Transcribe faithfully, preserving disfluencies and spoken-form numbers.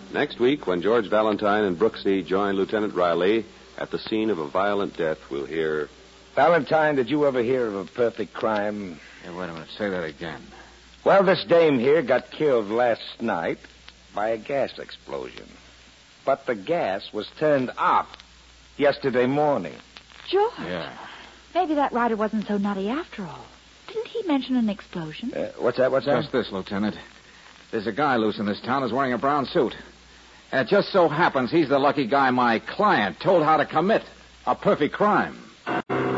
Next week, when George Valentine and Brooksy join Lieutenant Riley at the scene of a violent death, we'll hear... Valentine, did you ever hear of a perfect crime? Hey, wait a minute. Say that again. Well, this dame here got killed last night by a gas explosion. But the gas was turned off yesterday morning. George. Yeah. Maybe that rider wasn't so nutty after all. Didn't he mention an explosion? Uh, what's that? What's that? Just this, Lieutenant. There's a guy loose in this town who's wearing a brown suit. And it just so happens he's the lucky guy my client told how to commit a perfect crime.